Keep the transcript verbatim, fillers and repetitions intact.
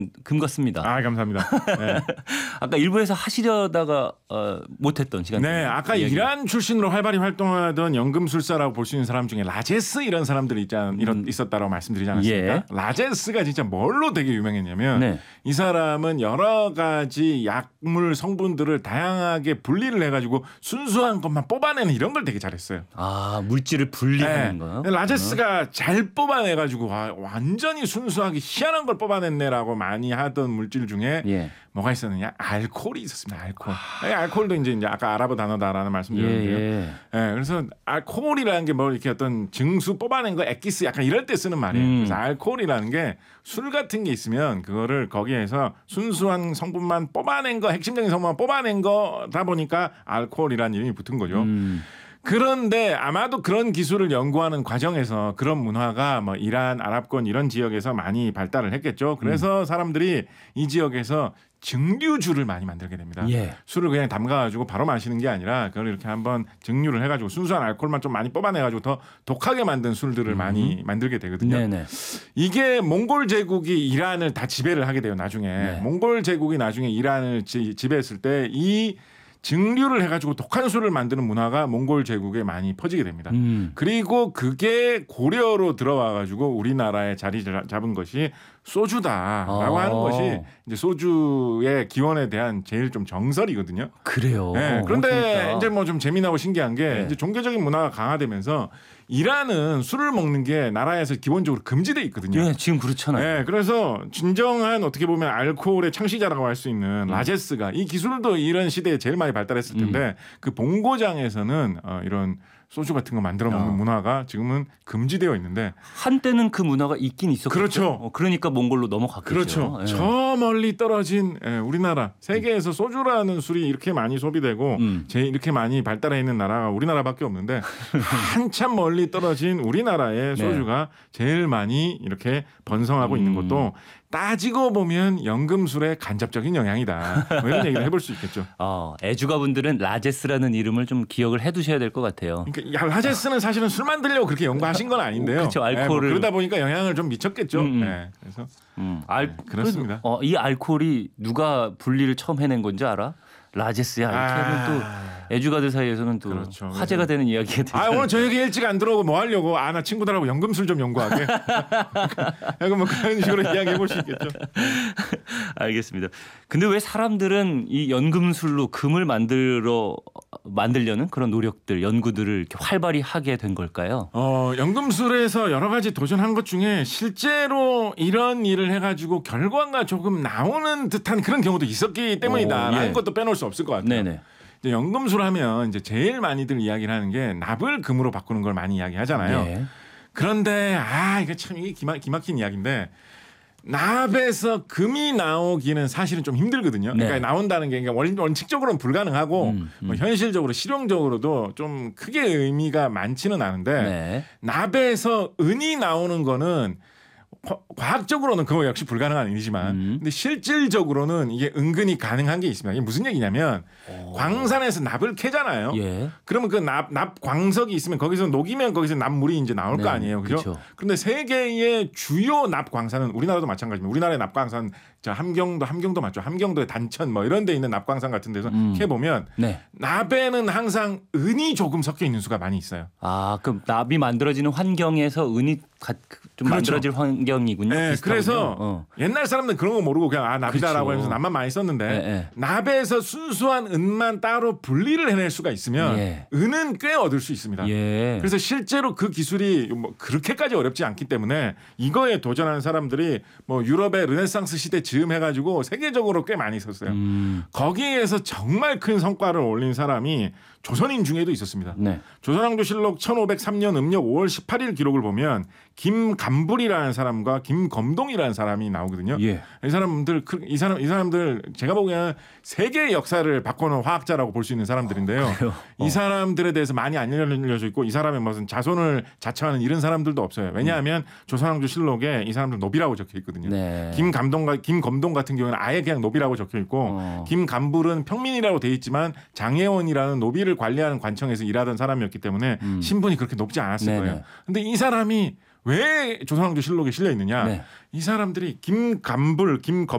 금 같습니다. 아 감사합니다. 네. 아까 일부에서 하시려다가 어, 못했던 시간. 네, 아까 이야기. 이란 출신으로 활발히 활동하던 연금술사라고 볼 수 있는 사람 중에 라제스 이런 사람들이 있잖, 음. 있었다라고 말씀드리지 않았습니까? 예. 라제스가 진짜 뭘로 되게 유명했냐면 네. 이 사람은 여러 가지 약물 성분들을 다양하게 분리를 해가지고 순수한 것만 뽑아내는 이런 걸 되게 잘했어요. 아 물질을 분리하는 네. 거요? 라제스가 어. 잘 뽑아내가지고 와, 완전히 순수하게 희한한 걸 뽑아냈네라고 많이 하던 물질 중에 예. 뭐가 있었느냐? 알코올이 있었습니다. 알코올. 아. 알코올도 이제, 이제 아까 아랍어 단어다라는 말씀드렸는데요. 예, 예. 예, 그래서 알코올이라는 게 뭐 이렇게 어떤 증수 뽑아낸 거 액기스 약간 이럴 때 쓰는 말이에요. 음. 그래서 알코올이라는 게 술 같은 게 있으면 그거를 거기에서 순수한 성분만 뽑아낸 거, 핵심적인 성분만 뽑아낸 거다 보니까 알코올이라는 이름이 붙은 거죠. 음. 그런데 아마도 그런 기술을 연구하는 과정에서 그런 문화가 뭐 이란, 아랍권 이런 지역에서 많이 발달을 했겠죠. 그래서 음. 사람들이 이 지역에서 증류주를 많이 만들게 됩니다. 예. 술을 그냥 담가가지고 바로 마시는 게 아니라 그걸 이렇게 한번 증류를 해가지고 순수한 알코올만 좀 많이 뽑아내가지고 더 독하게 만든 술들을 음. 많이 만들게 되거든요. 네네. 이게 몽골 제국이 이란을 다 지배를 하게 돼요. 나중에 네. 몽골 제국이 나중에 이란을 지, 지배했을 때 이 증류를 해가지고 독한 술을 만드는 문화가 몽골 제국에 많이 퍼지게 됩니다. 음. 그리고 그게 고려로 들어와가지고 우리나라에 자리 잡은 것이 소주다라고 아. 하는 것이 이제 소주의 기원에 대한 제일 좀 정설이거든요. 그래요. 네. 그런데 그러니까. 이제 뭐 좀 재미나고 신기한 게 네. 이제 종교적인 문화가 강화되면서 이란은 술을 먹는 게 나라에서 기본적으로 금지돼 있거든요. 네, 지금 그렇잖아요. 네, 그래서 진정한 어떻게 보면 알코올의 창시자라고 할 수 있는 음. 라제스가 이 기술도 이런 시대에 제일 많이 발달했을 텐데 음. 그 본고장에서는 어, 이런 소주 같은 거 만들어 먹는 어. 문화가 지금은 금지되어 있는데 한때는 그 문화가 있긴 있었겠죠. 그렇죠. 어, 그러니까 몽골로 넘어갔겠죠. 그렇죠. 예. 저 멀리 떨어진 예, 우리나라 세계에서 소주라는 술이 이렇게 많이 소비되고 음. 제 이렇게 많이 발달해 있는 나라가 우리나라밖에 없는데 한참 멀리 떨어진 우리나라의 소주가 네. 제일 많이 이렇게 번성하고 음. 있는 것도 따지고 보면 연금술의 간접적인 영향이다. 뭐 이런 얘기를 해볼 수 있겠죠. 어, 애주가분들은 라제스라는 이름을 좀 기억을 해두셔야 될 것 같아요. 그러니까 야, 라제스는 사실은 술 만들려고 그렇게 연구하신 건 아닌데요. 그렇죠. 알코올을 네, 뭐 그러다 보니까 영향을 좀 미쳤겠죠. 음. 네, 그래서 음. 알, 네, 그렇습니다. 어, 이 알코올이 누가 분리를 처음 해낸 건지 알아? 라제스야. 이렇게 아... 하면 또 애주가들 사이에서는 또 그렇죠. 화제가 되는 이야기가 되죠. 아 오늘 저녁에 일찍 안 들어오고 뭐 하려고? 아 나 친구들하고 연금술 좀 연구하게. 약간 뭐 그런 식으로 이야기해 볼 수 있겠죠. 알겠습니다. 근데 왜 사람들은 이 연금술로 금을 만들어 만들려는 그런 노력들, 연구들을 이렇게 활발히 하게 된 걸까요? 어 연금술에서 여러 가지 도전한 것 중에 실제로 이런 일을 해가지고 결과가 조금 나오는 듯한 그런 경우도 있었기 때문이다라는 예. 것도 빼놓을 수 없을 것 같아요. 네네. 이제 연금술 하면 이제 제일 많이들 이야기를 하는 게 납을 금으로 바꾸는 걸 많이 이야기하잖아요. 네. 그런데 아 이거 참 이게 기막, 기막힌 이야기인데 납에서 금이 나오기는 사실은 좀 힘들거든요. 그러니까 네. 나온다는 게 그러니까 원칙적으로는 불가능하고 음, 음. 뭐 현실적으로 실용적으로도 좀 크게 의미가 많지는 않은데 네. 납에서 은이 나오는 거는 과학적으로는 그거 역시 불가능한 일이지만 음. 근데 실질적으로는 이게 은근히 가능한 게 있습니다. 이게 무슨 얘기냐면 오. 광산에서 납을 캐잖아요. 예. 그러면 그 납, 납 광석이 있으면 거기서 녹이면 거기서 납물이 이제 나올 네. 거 아니에요. 그죠? 그렇죠. 그런데 세계의 주요 납 광산은 우리나라도 마찬가지입니다. 우리나라의 납 광산 저 함경도 함경도 맞죠. 함경도의 단천 뭐 이런 데 있는 납 광산 같은 데서 음. 캐 보면 네. 납에는 항상 은이 조금 섞여 있는 수가 많이 있어요. 아, 그럼 납이 만들어지는 환경에서 은이 좀 그렇죠. 만들어질 환경이군요. 네, 그래서 어. 옛날 사람들은 그런 거 모르고 그냥 아 납이다라고 그렇죠. 하면서 납만 많이 썼는데 네, 네. 납에서 순수한 은만 따로 분리를 해낼 수가 있으면 예. 은은 꽤 얻을 수 있습니다. 예. 그래서 실제로 그 기술이 뭐 그렇게까지 어렵지 않기 때문에 이거에 도전하는 사람들이 뭐 유럽의 르네상스 시대 즈음 해가지고 세계적으로 꽤 많이 썼어요. 음. 거기에서 정말 큰 성과를 올린 사람이 조선인 중에도 있었습니다. 네. 조선왕조실록 천오백삼 년 음력 오월 십팔일 기록을 보면 김감불이라는 사람과 김검동이라는 사람이 나오거든요. 예. 이 사람들 이 사람 이 사람들 제가 보기에는 세계의 역사를 바꿔놓은 화학자라고 볼 수 있는 사람들인데요. 어, 이 사람들에 대해서 많이 안 알려져 있고 이 사람의 무슨 자손을 자처하는 이런 사람들도 없어요. 왜냐하면 음. 조선왕조실록에 이 사람들 노비라고 적혀 있거든요. 네. 김감동과 김검동 같은 경우는 아예 그냥 노비라고 적혀 있고 어. 김감불은 평민이라고 돼 있지만 장혜원이라는 노비를 관리하는 관청에서 일하던 사람이었기 때문에 음. 신분이 그렇게 높지 않았을 네네. 거예요. 근데 이 사람이 왜 조선왕조 실록에 실려 있느냐? 네. 이 사람들이 김간불, 김검